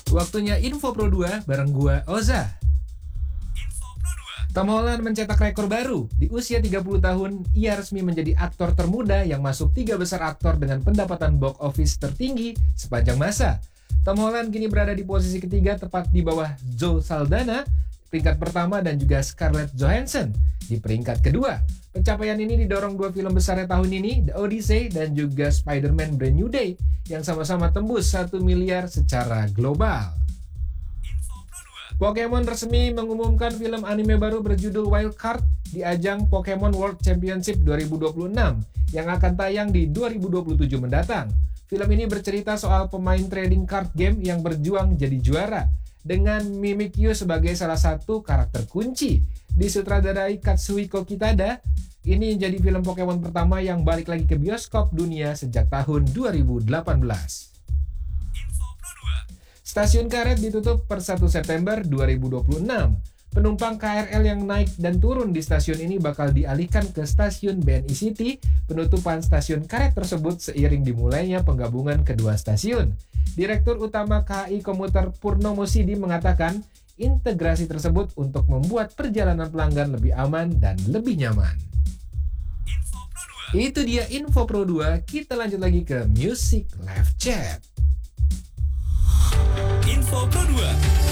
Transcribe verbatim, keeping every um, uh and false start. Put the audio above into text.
Waktunya Info Pro dua bareng gua Oza. Tom Holland mencetak rekor baru. Di usia tiga puluh tahun, ia resmi menjadi aktor termuda yang masuk tiga besar aktor dengan pendapatan box office tertinggi sepanjang masa. Tom Holland kini berada di posisi ketiga tepat di bawah Zoe Saldana, peringkat pertama, dan juga Scarlett Johansson di peringkat kedua. Pencapaian ini didorong dua film besarnya tahun ini, The Odyssey dan juga Spider-Man Brand New Day, yang sama-sama tembus satu miliar secara global. Pokemon resmi mengumumkan film anime baru berjudul Wild Card di ajang Pokemon World Championship dua ribu dua puluh enam yang akan tayang di dua ribu dua puluh tujuh mendatang. Film ini bercerita soal pemain trading card game yang berjuang jadi juara, dengan Mimikyu sebagai salah satu karakter kunci. Disutradarai Katsuhiko Kitada, ini jadi film Pokemon pertama yang balik lagi ke bioskop dunia sejak tahun dua ribu delapan belas. Stasiun karet ditutup per satu September dua ribu dua puluh enam. Penumpang K R L yang naik dan turun di stasiun ini bakal dialihkan ke stasiun B N I City. Penutupan stasiun karet tersebut seiring dimulainya penggabungan kedua stasiun. Direktur Utama K A I Komuter Purnomo Sidi mengatakan, integrasi tersebut untuk membuat perjalanan pelanggan lebih aman dan lebih nyaman. Itu dia Info Pro dua, kita lanjut lagi ke Music Live Chat. Info Pro dua.